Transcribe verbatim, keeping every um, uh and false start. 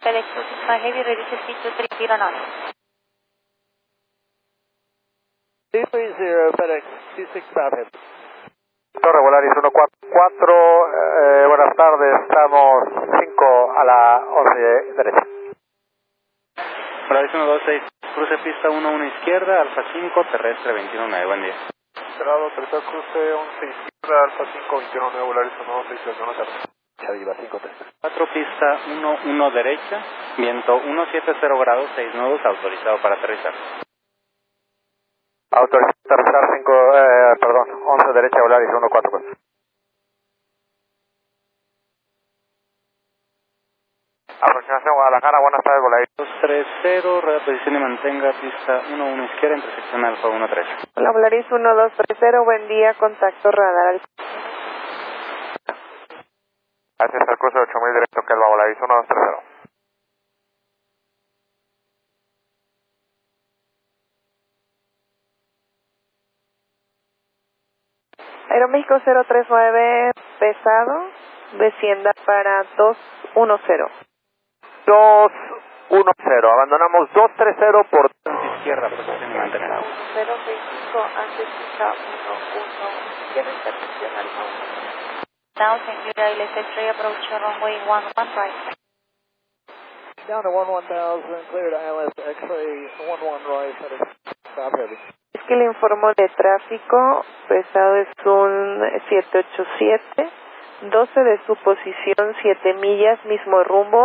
FedEx two six five Heavy, ready to speak to three zero nine. two three zero FedEx two six five Heavy. Torre Volaris uno cuatro cuatro, eh, buenas tardes, estamos cinco a la once derecha. Volaris uno dos seis, cruce pista uno uno izquierda, Alfa cinco, terrestre veintiuno nueve, buen día. Cerrado, tercer cruce once izquierda, Alfa cinco, veintiuno nueve, Volaris uno dos seis, veintiuno terrestre. Chaviva cinco tres. cuatro pista uno uno derecha, viento uno siete cero grados, seis nudos, autorizado para aterrizar. Autorizado para aterrizar cinco, eh, perdón, once derecha, Volaris uno cuatro cuatro. Aproximación Guadalajara, buenas tardes, Volaris. dos tres cero, rueda posición y mantenga pista uno uno izquierda, intersección Alfa uno tres. Hola, Volaris uno dos tres cero, buen día, contacto radar. Gracias al curso de ocho mil directo que Elba Volaris uno dos tres cero. Aeroméxico cero tres nueve, pesado, descienda para dos uno cero. dos uno cero, abandonamos dos tres cero por Izquierda, posición y mantener. cero seis cinco, antes pista uno uno, izquierda, intersección Alfa uno. Now, thank you, Daily X-ray, approach runway one one right. Down to one one thousand, clear to I L S X-ray one one right, FedEx five Heavy. Es que le informo de tráfico, pesado es un siete ocho siete, doce de su posición, siete millas, mismo rumbo.